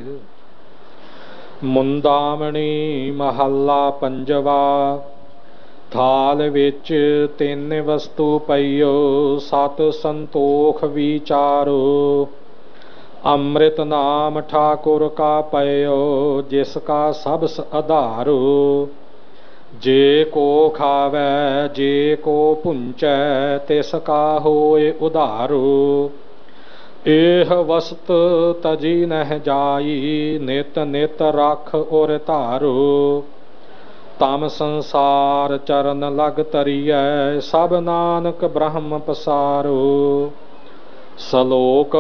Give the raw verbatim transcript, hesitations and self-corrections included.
ਮੁੰਦਾਮਣੀ ਮਹੱਲਾ ਪੰਜਵਾ। ਥਾਲ ਵਿੱਚ ਤਿੰਨ ਵਸਤੂ ਪਈਓ, ਸਤ ਸੰਤੋਖ ਵਿਚਾਰੋ। ਅੰਮ੍ਰਿਤ ਨਾਮ ਠਾਕੁਰ ਕਾ ਪਇਓ, ਜਿਸ ਕਾ ਸਬਸ ਆਧਾਰੋ। ਜੇ ਕੋ ਖਾਵੈ ਜੇ ਕੋ ਪੁੰਚੈ, ਤਿਸ ਕਾ ਹੋਏ ਉਧਾਰੋ। ਇਹ ਵਸਤ ਤਜੀ ਨਹਿ ਜਾਈ, ਨਿਤ ਨਿਤ ਰਖ ਔਰ ਧਾਰੋ। ਤਮ ਸੰਸਾਰ ਚਰਨ ਲਗ ਤਰੀਐ, ਸਭ ਨਾਨਕ ਬ੍ਰਹਮ ਪਸਾਰੋ। ਸਲੋਕ